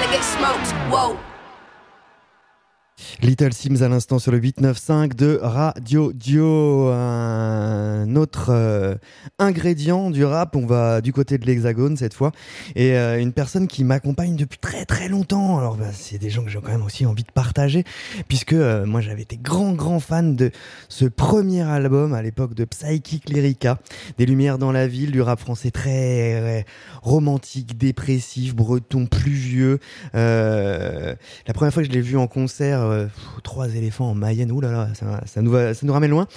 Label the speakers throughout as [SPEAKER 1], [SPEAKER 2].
[SPEAKER 1] get smoked. Whoa.
[SPEAKER 2] Little Sims à l'instant sur le 895 de Radio Dio. Un autre ingrédient du rap, on va du côté de l'Hexagone cette fois, et une personne qui m'accompagne depuis très très longtemps. Alors c'est des gens que j'ai quand même aussi envie de partager, puisque moi j'avais été grand fan de ce premier album à l'époque de Psychic Lyrica, des lumières dans la ville, du rap français très romantique, dépressif, breton, pluvieux. La première fois que je l'ai vu en concert, 3 éléphants en Mayenne, oulala, ça nous ramène loin.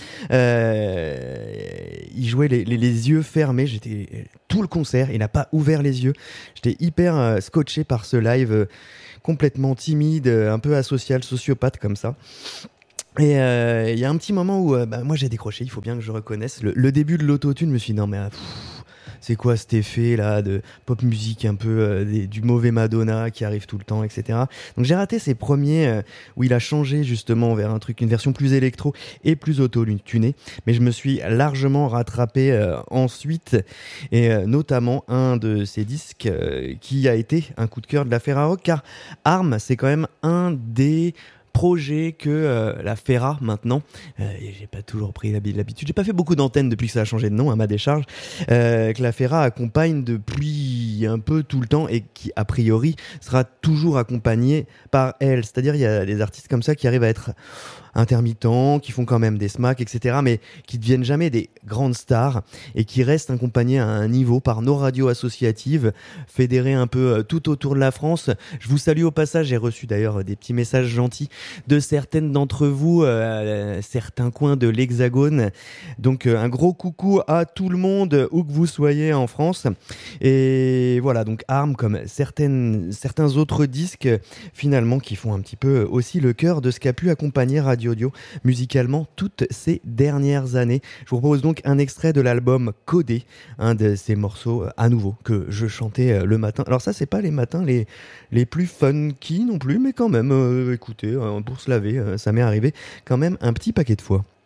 [SPEAKER 2] Il jouait les yeux fermés, j'étais tout le concert, il n'a pas ouvert les yeux. J'étais hyper scotché par ce live, complètement timide, un peu asocial, sociopathe comme ça. Et il y a un petit moment où moi j'ai décroché, il faut bien que je reconnaisse. Le début de l'autotune, je me suis dit non mais c'est quoi cet effet là de pop musique un peu du mauvais Madonna qui arrive tout le temps, etc. Donc j'ai raté ces premiers où il a changé justement vers une version plus électro et plus auto-tunée, mais je me suis largement rattrapé ensuite, et notamment un de ces disques qui a été un coup de cœur de la Ferrarock, car Arm c'est quand même un des projet que la Ferra maintenant, et j'ai pas toujours pris l'habitude, j'ai pas fait beaucoup d'antennes depuis que ça a changé de nom à ma décharge, que la Ferra accompagne depuis un peu tout le temps et qui a priori sera toujours accompagnée par elle. C'est-à-dire il y a des artistes comme ça qui arrivent à être intermittents, qui font quand même des smacks, etc., mais qui ne deviennent jamais des grandes stars et qui restent accompagnés à un niveau par nos radios associatives, fédérées un peu tout autour de la France. Je vous salue au passage, j'ai reçu d'ailleurs des petits messages gentils de certaines d'entre vous, certains coins de l'Hexagone. Donc un gros coucou à tout le monde, où que vous soyez en France. Et voilà, donc Arm, comme certains autres disques, finalement, qui font un petit peu aussi le cœur de ce qu'a pu accompagner Radio Audio musicalement toutes ces dernières années. Je vous propose donc un extrait de l'album Codé, un de ces morceaux à nouveau que je chantais le matin. Alors ça, c'est pas les matins les plus funky non plus, mais quand même, écoutez, pour se laver, ça m'est arrivé quand même un petit paquet de fois.